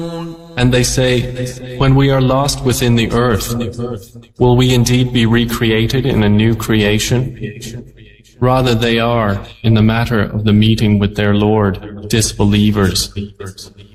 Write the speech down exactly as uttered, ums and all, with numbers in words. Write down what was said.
And they say, when we are lost within the earth, will we indeed be recreated in a new creation? Rather they are, in the matter of the meeting with their Lord, disbelievers.